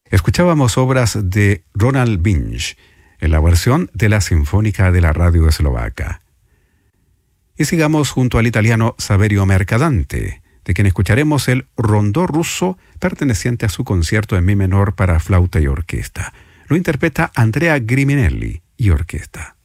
Escuchábamos obras de Ronald Binge en la versión de la Sinfónica de la Radio Eslovaca. Y sigamos junto al italiano Saverio Mercadante, de quien escucharemos el rondó ruso perteneciente a su concierto en mi menor para flauta y orquesta. Lo interpreta Andrea Griminelli y orquesta.